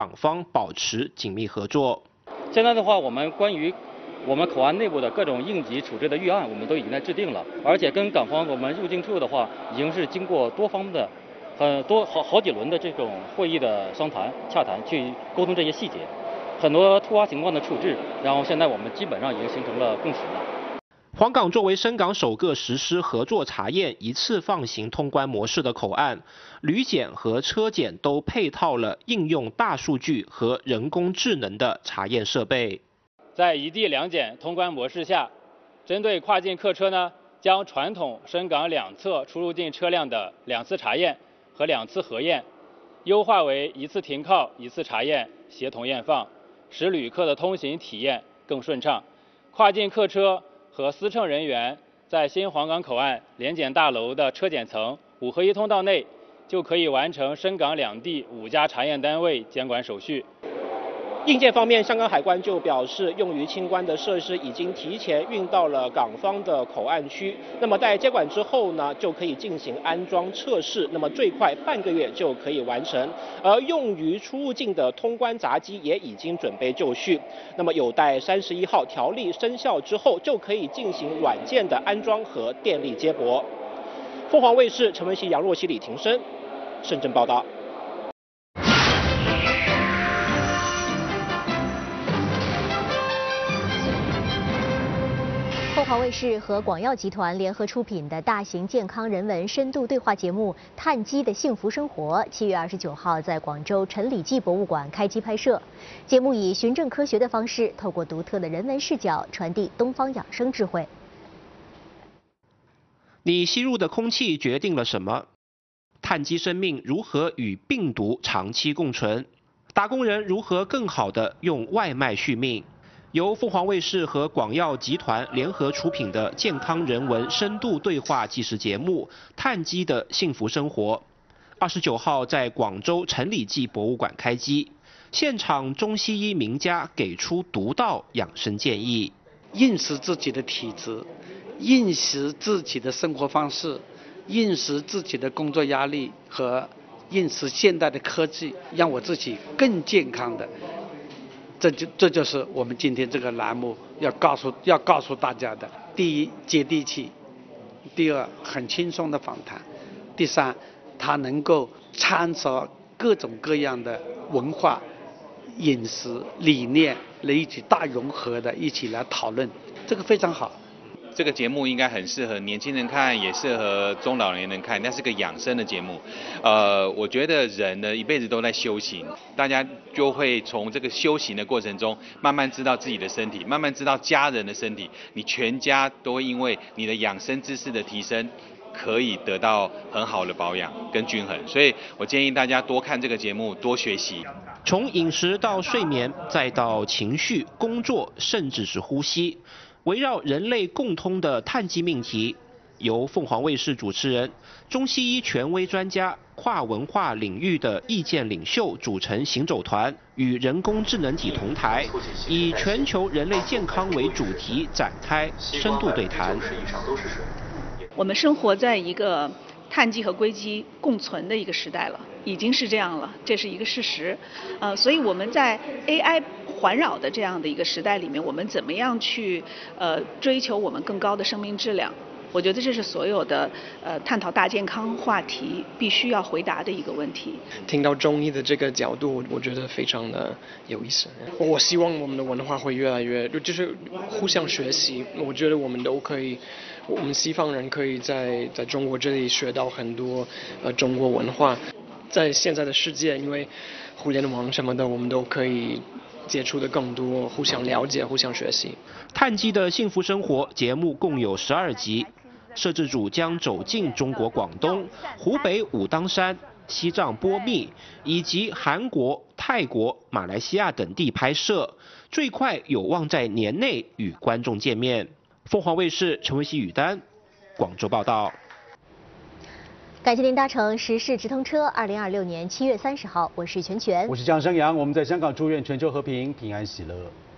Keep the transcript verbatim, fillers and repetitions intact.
港方保持紧密合作。 现在的话，我们关于我们口岸内部的各种应急处置的预案，我们都已经在制定了，而且跟港方我们入境处的话，已经是经过多方的、很多好好几轮的这种会议的商谈、洽谈，去沟通这些细节，很多突发情况的处置，然后现在我们基本上已经形成了共识了。 黄港作为深港首个实施合作查验一次放行通关模式的口岸，旅检和车检都配套了应用大数据和人工智能的查验设备。 在一地两检通关模式下，针对跨境客车呢，将传统深港两侧出入境车辆的两次查验和两次核验，优化为一次停靠、一次查验，协同验放，使旅客的通行体验更顺畅。跨境客车和司乘人员在新皇岗口岸联检大楼的车检层五合一通道内，就可以完成深港两地五家查验单位监管手续。 硬件方面，香港海关就表示，用于清关的设施已经提前运到了港方的口岸区。那么在接管之后呢，就可以进行安装测试，那么最快半个月就可以完成。而用于出入境的通关闸机也已经准备就绪，那么有待三十一号条例生效之后，就可以进行软件的安装和电力接驳。凤凰卫视陈文熙、杨若曦、李庭生，深圳报道。 凤凰卫视和广药集团联合出品的大型健康人文深度对话节目《碳基的幸福生活》，七月二十九号在广州陈李济博物馆开机拍摄。节目以循证科学的方式，透过独特的人文视角，传递东方养生智慧。 你吸入的空气决定了什么？碳基生命如何与病毒长期共存？打工人如何更好地用外卖续命？由凤凰卫视和广药集团联合出品的健康人文深度对话纪实节目《碳基的幸福生活》，二十九号在广州陈李济博物馆开机。现场中西医名家给出独到养生建议： 认识自己的体质，认识自己的生活方式，认识自己的工作压力和认识现代的科技，让我自己更健康的。这就这就是我们今天这个栏目要告诉要告诉大家的：第一，接地气；第二，很轻松的访谈；第三，它能够掺杂各种各样的文化、饮食理念来一起大融合的，一起来讨论，这个非常好。 这个节目应该很适合年轻人看，也适合中老年人看。那是个养生的节目，呃，我觉得人呢一辈子都在修行，大家就会从这个修行的过程中，慢慢知道自己的身体，慢慢知道家人的身体，你全家都会因为你的养生知识的提升，可以得到很好的保养跟均衡。所以我建议大家多看这个节目，多学习。 从饮食到睡眠，再到情绪、工作，甚至是呼吸。围绕人类共通的碳基命题，由凤凰卫视主持人、中西医权威专家、跨文化领域的意见领袖组成行走团，与人工智能体同台，以全球人类健康为主题展开深度对谈。 我们生活在一个碳基和硅基共存的一个时代了，已经是这样了，这是一个事实。呃，所以我们在 A I 环绕的这样的一个时代里面，我们怎么样去呃追求我们更高的生命质量？我觉得这是所有的呃探讨大健康话题必须要回答的一个问题。 听到中医的这个角度，我觉得非常的有意思。我希望我们的文化会越来越，就是互相学习。我觉得我们都可以，我们西方人可以在在中国这里学到很多呃中国文化。在现在的世界，因为互联网什么的，我们都可以接触的更多，互相了解，互相学习。 碳基的幸福生活节目共有十二集，摄制组将走进中国广东、湖北武当山、西藏波密以及韩国、泰国、马来西亚等地拍摄，最快有望在年内与观众见面。凤凰卫视陈文熙、宇丹，广州报道。 感谢您搭乘时事直通车。二零二六年七月三十号，我是全全， 我是江生阳。我们在香港祝愿全球和平、平安喜乐。